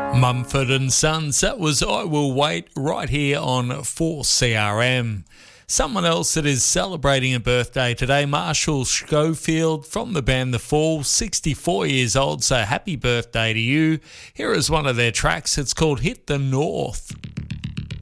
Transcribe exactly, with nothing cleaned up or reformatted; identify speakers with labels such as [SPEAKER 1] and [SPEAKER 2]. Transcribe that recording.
[SPEAKER 1] Mumford and Sons, that was I Will Wait right here on four C R M. Someone else that is celebrating a birthday today, Marshall Schofield from the band The Fall, sixty-four years old, so happy birthday to you. Here is one of their tracks, it's called Hit the North.